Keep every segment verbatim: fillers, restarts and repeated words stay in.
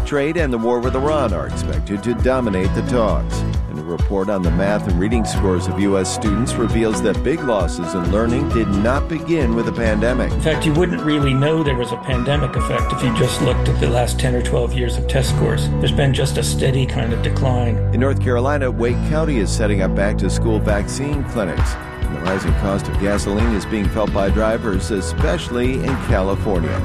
trade and the war with Iran are expected to dominate the talks. And a report on the math and reading scores of U S students reveals that big losses in learning did not begin with the pandemic. In fact, you wouldn't really know there was a pandemic effect if you just looked at the last ten or twelve years of test scores. There's been just a steady kind of decline. In North Carolina, Wake County is setting up back-to-school vaccine clinics. And the rising cost of gasoline is being felt by drivers, especially in California.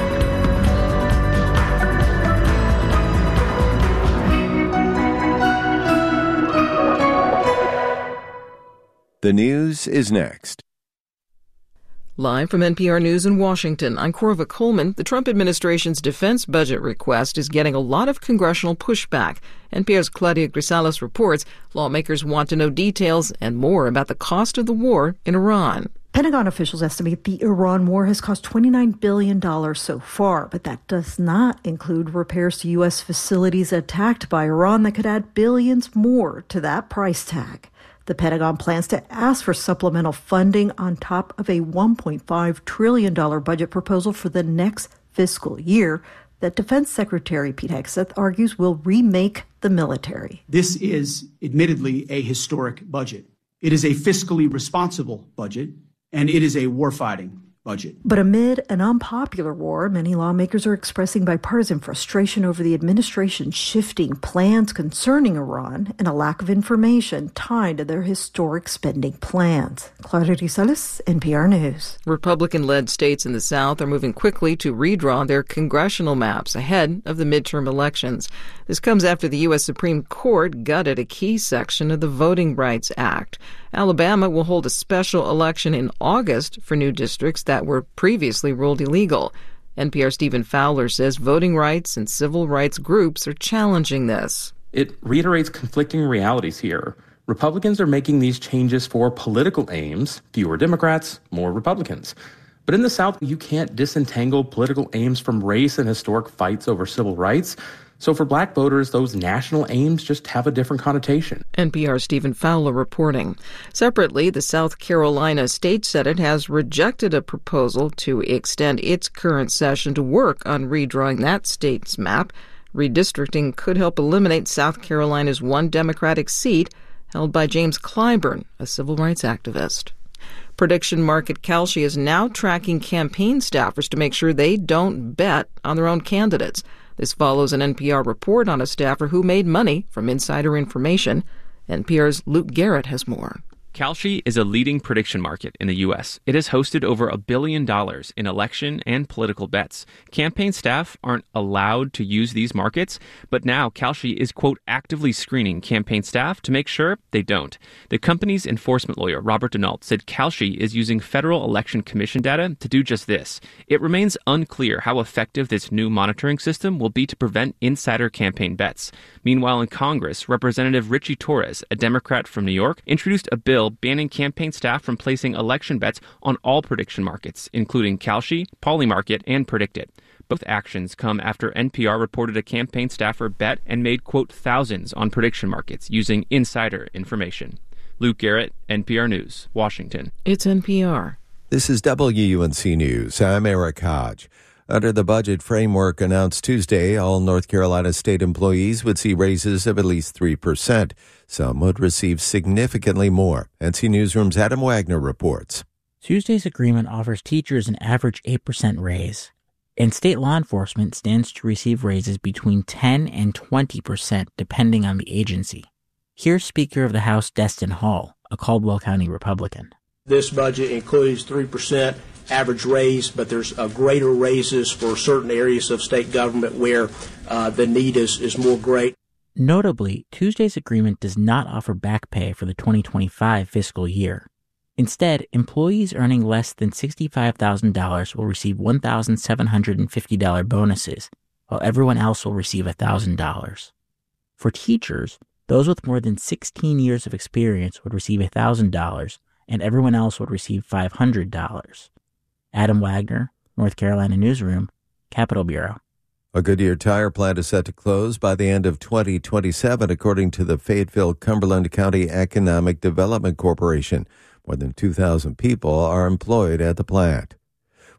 The news is next. Live from N P R News in Washington, I'm Corva Coleman. The Trump administration's defense budget request is getting a lot of congressional pushback. N P R's Claudia Grisales reports lawmakers want to know details and more about the cost of the war in Iran. Pentagon officials estimate the Iran war has cost twenty-nine billion dollars so far, but that does not include repairs to U S facilities attacked by Iran that could add billions more to that price tag. The Pentagon plans to ask for supplemental funding on top of a one point five trillion dollars budget proposal for the next fiscal year that Defense Secretary Pete Hegseth argues will remake the military. This is admittedly a historic budget. It is a fiscally responsible budget, and it is a warfighting budget. But amid an unpopular war, many lawmakers are expressing bipartisan frustration over the administration's shifting plans concerning Iran and a lack of information tied to their historic spending plans. Claudia Grisales, N P R News. Republican-led states in the South are moving quickly to redraw their congressional maps ahead of the midterm elections. This comes after the U S Supreme Court gutted a key section of the Voting Rights Act. Alabama will hold a special election in August for new districts that were previously ruled illegal. N P R's Stephen Fowler says voting rights and civil rights groups are challenging this. It reiterates conflicting realities here. Republicans are making these changes for political aims, fewer Democrats, more Republicans. But in the South, you can't disentangle political aims from race and historic fights over civil rights. So for black voters, those national aims just have a different connotation. N P R's Stephen Fowler reporting. Separately, the South Carolina State Senate has rejected a proposal to extend its current session to work on redrawing that state's map. Redistricting could help eliminate South Carolina's one Democratic seat held by James Clyburn, a civil rights activist. Prediction market Kalshi is now tracking campaign staffers to make sure they don't bet on their own candidates. This follows an N P R report on a staffer who made money from insider information. N P R's Luke Garrett has more. Kalshi is a leading prediction market in the U S. It has hosted over a billion dollars in election and political bets. Campaign staff aren't allowed to use these markets, but now Kalshi is, quote, actively screening campaign staff to make sure they don't. The company's enforcement lawyer, Robert Denault, said Kalshi is using Federal Election Commission data to do just this. It remains unclear how effective this new monitoring system will be to prevent insider campaign bets. Meanwhile, in Congress, Representative Richie Torres, a Democrat from New York, introduced a bill banning campaign staff from placing election bets on all prediction markets, including Kalshi, Polymarket, and Predictit. Both actions come after N P R reported a campaign staffer bet and made, quote, thousands on prediction markets using insider information. Luke Garrett, N P R News, Washington. It's N P R. This is W U N C News. I'm Eric Hodge. Under the budget framework announced Tuesday, all North Carolina state employees would see raises of at least three percent. Some would receive significantly more. N C Newsroom's Adam Wagner reports. Tuesday's agreement offers teachers an average eight percent raise, and state law enforcement stands to receive raises between ten and twenty percent, depending on the agency. Here's Speaker of the House Destin Hall, a Caldwell County Republican. This budget includes three percent average raise, but there's uh, greater raises for certain areas of state government where uh, the need is, is more great. Notably, Tuesday's agreement does not offer back pay for the twenty twenty-five fiscal year. Instead, employees earning less than sixty-five thousand dollars will receive one thousand seven hundred fifty dollars bonuses, while everyone else will receive one thousand dollars. For teachers, those with more than sixteen years of experience would receive one thousand dollars, and everyone else would receive five hundred dollars. Adam Wagner, North Carolina Newsroom, Capitol Bureau. A Goodyear tire plant is set to close by the end of twenty twenty-seven, according to the Fayetteville-Cumberland County Economic Development Corporation. More than two thousand people are employed at the plant.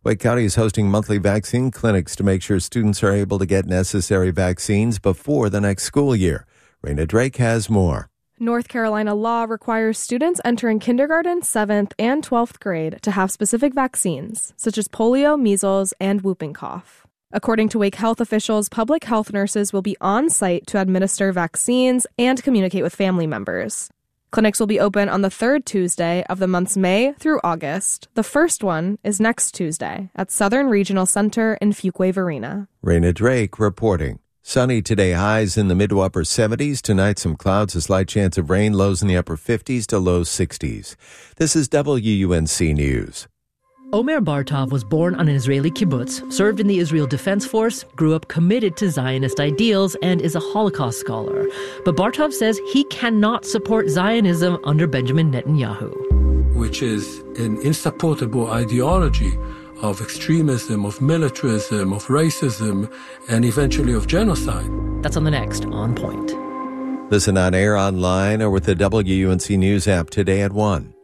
Wake County is hosting monthly vaccine clinics to make sure students are able to get necessary vaccines before the next school year. Raina Drake has more. North Carolina law requires students entering kindergarten, seventh, and twelfth grade to have specific vaccines, such as polio, measles, and whooping cough. According to Wake Health officials, public health nurses will be on site to administer vaccines and communicate with family members. Clinics will be open on the third Tuesday of the months May through August. The first one is next Tuesday at Southern Regional Center in Fuquay-Varina. Raina Drake reporting. Sunny today, highs in the mid to upper seventies. Tonight, some clouds, a slight chance of rain, lows in the upper fifties to low sixties. This is W U N C News. Omer Bartov was born on an Israeli kibbutz, served in the Israel Defense Force, grew up committed to Zionist ideals, and is a Holocaust scholar. But Bartov says he cannot support Zionism under Benjamin Netanyahu. Which is an insupportable ideology of extremism, of militarism, of racism, and eventually of genocide. That's on the next On Point. Listen on air, online, or with the W U N C News app today at one.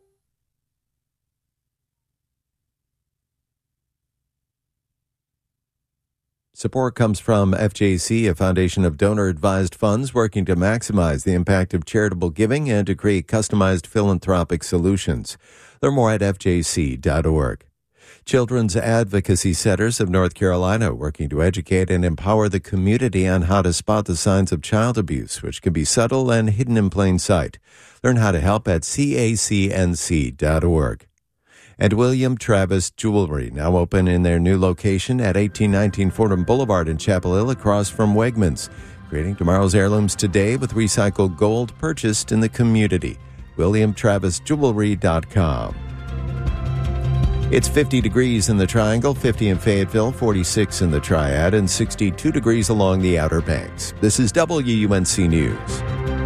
Support comes from F J C, a foundation of donor-advised funds working to maximize the impact of charitable giving and to create customized philanthropic solutions. Learn more at F J C dot org. Children's Advocacy Centers of North Carolina working to educate and empower the community on how to spot the signs of child abuse, which can be subtle and hidden in plain sight. Learn how to help at C A C N C dot org. And William Travis Jewelry, now open in their new location at eighteen nineteen Fordham Boulevard in Chapel Hill across from Wegmans. Creating tomorrow's heirlooms today with recycled gold purchased in the community. William Travis Jewelry dot com. It's fifty degrees in the Triangle, fifty in Fayetteville, forty-six in the Triad, and sixty-two degrees along the Outer Banks. This is W U N C News.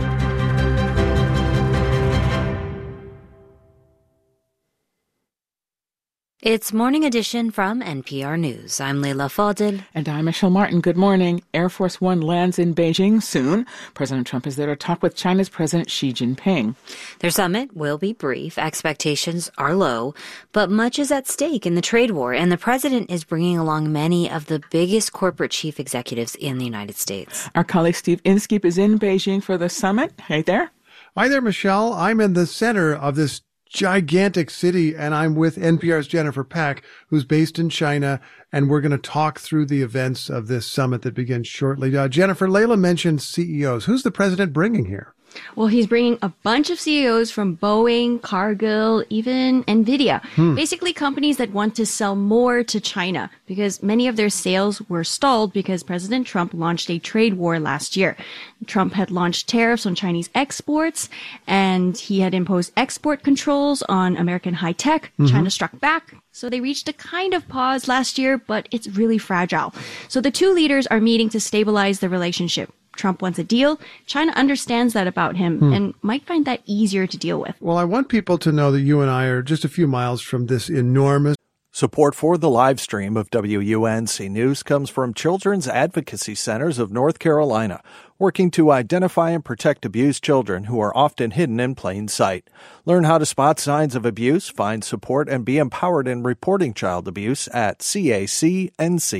It's Morning Edition from N P R News. I'm Leila Fadel. And I'm Michelle Martin. Good morning. Air Force One lands in Beijing soon. President Trump is there to talk with China's President Xi Jinping. Their summit will be brief. Expectations are low, but much is at stake in the trade war, and the president is bringing along many of the biggest corporate chief executives in the United States. Our colleague Steve Inskeep is in Beijing for the summit. Hey there. Hi there, Michelle. I'm in the center of this gigantic city, and I'm with N P R's Jennifer Pack, who's based in China, and we're going to talk through the events of this summit that begins shortly. Uh, Jennifer, Layla mentioned C E Os. Who's the president bringing here? Well, he's bringing a bunch of C E Os from Boeing, Cargill, even NVIDIA. Hmm. Basically companies that want to sell more to China because many of their sales were stalled because President Trump launched a trade war last year. Trump had launched tariffs on Chinese exports, and he had imposed export controls on American high tech. Mm-hmm. China struck back. So they reached a kind of pause last year, but it's really fragile. So the two leaders are meeting to stabilize the relationship. Trump wants a deal. China understands that about him hmm. and might find that easier to deal with. Well, I want people to know that you and I are just a few miles from this enormous. Support for the live stream of W U N C News comes from Children's Advocacy Centers of North Carolina, working to identify and protect abused children who are often hidden in plain sight. Learn how to spot signs of abuse, find support, and be empowered in reporting child abuse at C A C N C